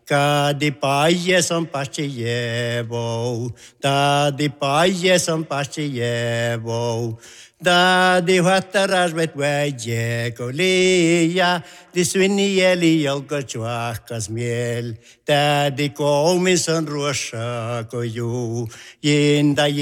Kadi paie som pacheyevo, Dadi paie som pacheyevo, Dadi hataras vet weje kolia, Di swinieli jolko chuakas miel, Dadi komison ruosha koju, Jinda